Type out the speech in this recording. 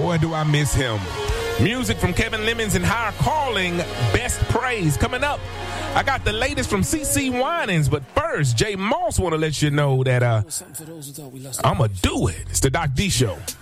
boy, do I miss him. Music from Kevin Lemons and Higher Calling, Best Praise. Coming up, I got the latest from CeCe Winans, but first, Jay Moss want to let you know that I'ma do it. It's the Doc D Show.